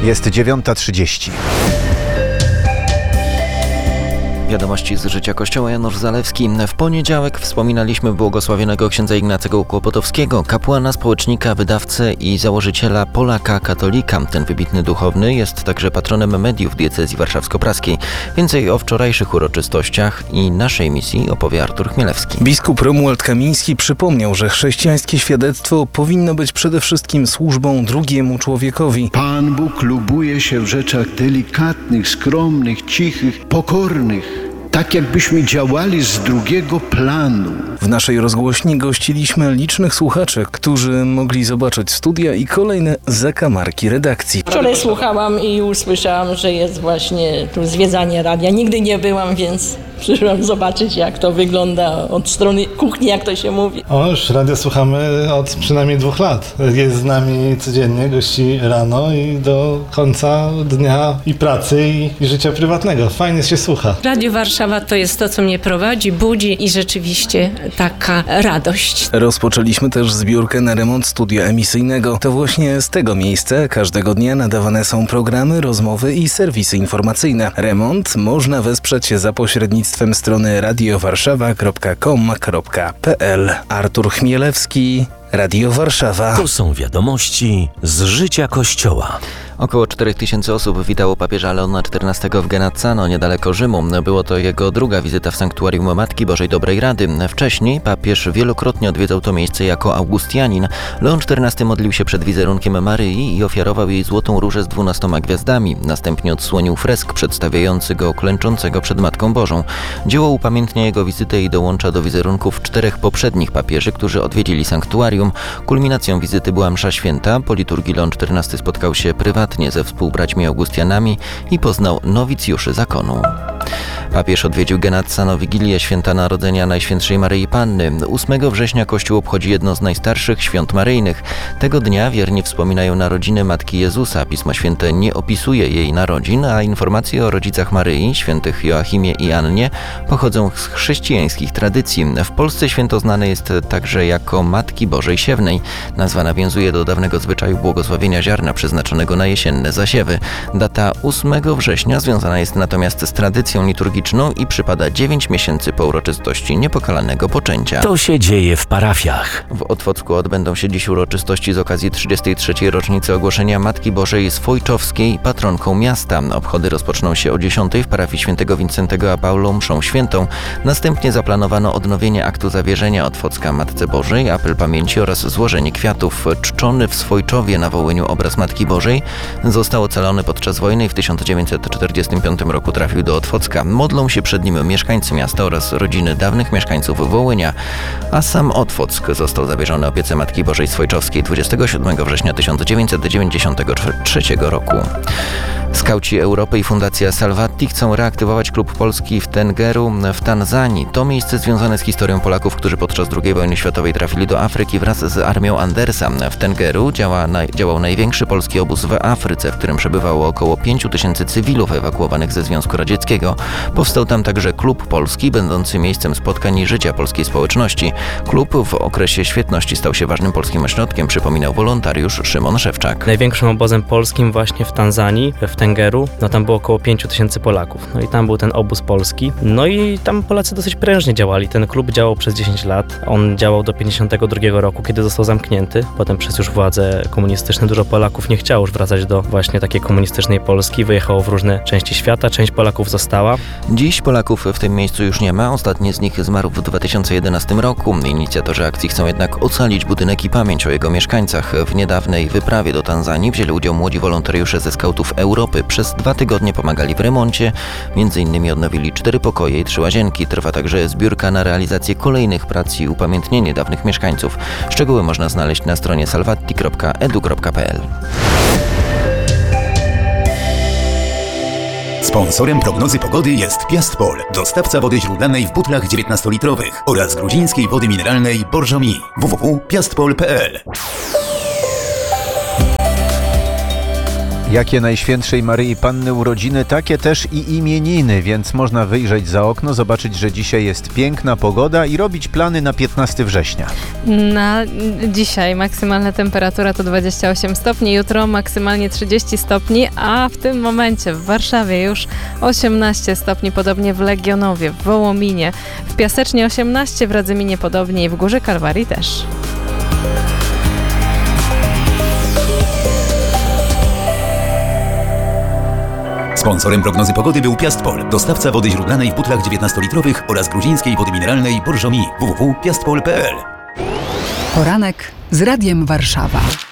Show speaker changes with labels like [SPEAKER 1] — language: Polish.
[SPEAKER 1] Jest 9:30.
[SPEAKER 2] Wiadomości z życia Kościoła. Janusz Zalewski. W poniedziałek wspominaliśmy błogosławionego księdza Ignacego Kłopotowskiego, kapłana, społecznika, wydawcę i założyciela Polaka Katolika. Ten wybitny duchowny jest także patronem mediów diecezji warszawsko-praskiej. Więcej o wczorajszych uroczystościach i naszej misji opowie Artur Chmielewski.
[SPEAKER 3] Biskup Romuald Kamiński przypomniał, że chrześcijańskie świadectwo powinno być przede wszystkim służbą drugiemu człowiekowi.
[SPEAKER 4] Pan Bóg lubuje się w rzeczach delikatnych, skromnych, cichych, pokornych. Tak jakbyśmy działali z drugiego planu.
[SPEAKER 3] W naszej rozgłośni gościliśmy licznych słuchaczy, którzy mogli zobaczyć studia i kolejne zakamarki redakcji.
[SPEAKER 5] Wczoraj słuchałam i usłyszałam, że jest właśnie tu zwiedzanie radia. Nigdy nie byłam, więc przyszłam zobaczyć, jak to wygląda od strony kuchni, jak to się mówi.
[SPEAKER 6] Już radio słuchamy od przynajmniej 2 lat. Jest z nami codziennie, gości rano i do końca dnia i pracy i życia prywatnego. Fajnie się słucha.
[SPEAKER 7] Radio Warszawa to jest to, co mnie prowadzi, budzi i rzeczywiście taka radość.
[SPEAKER 3] Rozpoczęliśmy też zbiórkę na remont studia emisyjnego. To właśnie z tego miejsca każdego dnia nadawane są programy, rozmowy i serwisy informacyjne. Remont można wesprzeć za pośrednictwem strony radiowarszawa.com.pl. Artur Chmielewski, Radio Warszawa.
[SPEAKER 8] To są wiadomości z życia Kościoła.
[SPEAKER 2] Około 4000 osób witało papieża Leona XIV w Genazzano, niedaleko Rzymu. Było to jego druga wizyta w sanktuarium Matki Bożej Dobrej Rady. Wcześniej papież wielokrotnie odwiedzał to miejsce jako augustianin. Leon XIV modlił się przed wizerunkiem Maryi i ofiarował jej złotą różę z 12 gwiazdami. Następnie odsłonił fresk przedstawiający go klęczącego przed Matką Bożą. Dzieło upamiętnia jego wizytę i dołącza do wizerunków 4 poprzednich papieży, którzy odwiedzili sanktuarium. Kulminacją wizyty była msza święta. Po liturgii Leon XIV spotkał się prywatnie ze współbraćmi Augustianami i poznał nowicjuszy zakonu. Papież odwiedził Genazzano Wigilię Święta Narodzenia Najświętszej Maryi Panny. 8 września Kościół obchodzi jedno z najstarszych świąt maryjnych. Tego dnia wierni wspominają narodziny Matki Jezusa. Pismo Święte nie opisuje jej narodzin, a informacje o rodzicach Maryi, świętych Joachimie i Annie, pochodzą z chrześcijańskich tradycji. W Polsce święto znane jest także jako Matki Bożej Siewnej. Nazwa nawiązuje do dawnego zwyczaju błogosławienia ziarna przeznaczonego na jesienne zasiewy. Data 8 września związana jest natomiast z tradycją liturgiczną i przypada 9 miesięcy po uroczystości niepokalanego poczęcia.
[SPEAKER 8] To się dzieje w parafiach.
[SPEAKER 2] W Otwocku odbędą się dziś uroczystości z okazji 33. rocznicy ogłoszenia Matki Bożej Swojczowskiej patronką miasta. Obchody rozpoczną się o 10 w parafii świętego Wincentego a Paulo mszą świętą. Następnie zaplanowano odnowienie aktu zawierzenia Otwocka Matce Bożej, apel pamięci oraz złożenie kwiatów. Czczony w Swojczowie na Wołyniu obraz Matki Bożej został ocalony podczas wojny i w 1945 roku trafił do Otwocka. Modlą się przed nim mieszkańcy miasta oraz rodziny dawnych mieszkańców Wołynia, a sam Otwock został zawierzony opiece Matki Bożej Swojczowskiej 27 września 1993 roku. Skauci Europy i Fundacja Salvati chcą reaktywować klub polski w Tengeru w Tanzanii. To miejsce związane z historią Polaków, którzy podczas II wojny światowej trafili do Afryki wraz z armią Andersa. W Tengeru działał największy polski obóz w Afryce, w którym przebywało około 5000 cywilów ewakuowanych ze Związku Radzieckiego. Powstał tam także klub polski, będący miejscem spotkań i życia polskiej społeczności. Klub w okresie świetności stał się ważnym polskim ośrodkiem, przypominał wolontariusz Szymon Szewczak.
[SPEAKER 9] Największym obozem polskim właśnie w Tanzanii, w Tengeru, tam było około 5000 Polaków. I tam był ten obóz polski. I tam Polacy dosyć prężnie działali. Ten klub działał przez 10 lat. On działał do 52 roku, kiedy został zamknięty. Potem przez już władze komunistyczne dużo Polaków nie chciało już wracać do właśnie takiej komunistycznej Polski. Wyjechało w różne części świata. Część Polaków została.
[SPEAKER 2] Dziś Polaków w tym miejscu już nie ma. Ostatni z nich zmarł w 2011 roku. Inicjatorzy akcji chcą jednak ocalić budynek i pamięć o jego mieszkańcach. W niedawnej wyprawie do Tanzanii wzięli udział młodzi wolontariusze ze skautów Europy. Przez 2 tygodnie pomagali w remoncie. Między innymi odnowili 4 pokoje i 3 łazienki. Trwa także zbiórka na realizację kolejnych prac i upamiętnienie dawnych mieszkańców. Szczegóły można znaleźć na stronie salvati.edu.pl.
[SPEAKER 10] Sponsorem prognozy pogody jest Piastpol, dostawca wody źródlanej w butlach 19-litrowych oraz gruzińskiej wody mineralnej Borżomi. www.piastpol.pl.
[SPEAKER 1] Jakie Najświętszej Maryi Panny urodziny, takie też i imieniny, więc można wyjrzeć za okno, zobaczyć, że dzisiaj jest piękna pogoda i robić plany na 15 września.
[SPEAKER 11] Na dzisiaj maksymalna temperatura to 28 stopni, jutro maksymalnie 30 stopni, a w tym momencie w Warszawie już 18 stopni, podobnie w Legionowie, w Wołominie, w Piasecznie 18, w Radzyminie podobnie i w Górze Kalwarii też.
[SPEAKER 10] Sponsorem prognozy pogody był Piastpol, dostawca wody źródlanej w butlach 19-litrowych oraz gruzińskiej wody mineralnej Borżomi. www.piastpol.pl.
[SPEAKER 12] Poranek z Radiem Warszawa.